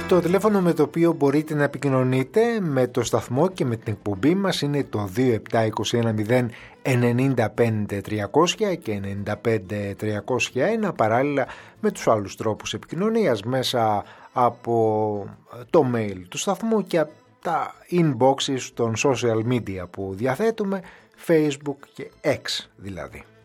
Το τηλέφωνο με το οποίο μπορείτε να επικοινωνείτε με το σταθμό και με την εκπομπή μας είναι το 27210 95300 και 95301, παράλληλα με τους άλλους τρόπους επικοινωνίας μέσα από το mail του σταθμού και από τα inboxes των social media που διαθέτουμε, Facebook και X δηλαδή.